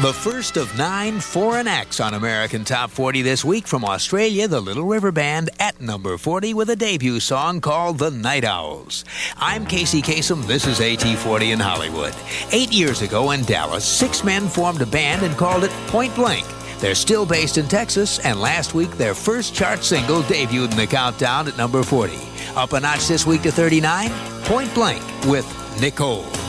The first of 9 foreign acts on American Top 40 this week. From Australia, the Little River Band at number 40 with a debut song called The Night Owls. I'm Casey Kasem. This is AT40 in Hollywood. 8 years ago in Dallas, 6 men formed a band and called it Point Blank. They're still based in Texas, and last week their first chart single debuted in the countdown at number 40. Up a notch this week to 39, Point Blank with Nicole.